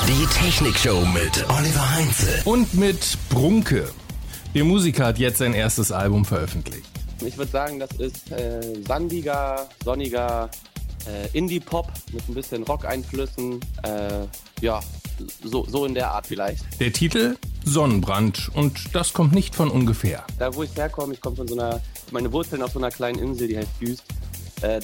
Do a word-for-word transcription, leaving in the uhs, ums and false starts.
Die Technikshow mit Oliver Heinze. Und mit Brunke. Der Musiker hat jetzt sein erstes Album veröffentlicht. Ich würde sagen, das ist äh, sandiger, sonniger äh, Indie-Pop mit ein bisschen Rock-Einflüssen. Äh, ja, so, so in der Art vielleicht. Der Titel? Sonnenbrand. Und das kommt nicht von ungefähr. Da, wo ich herkomme, ich komme von so einer, meine Wurzeln auf so einer kleinen Insel, die heißt Jüst.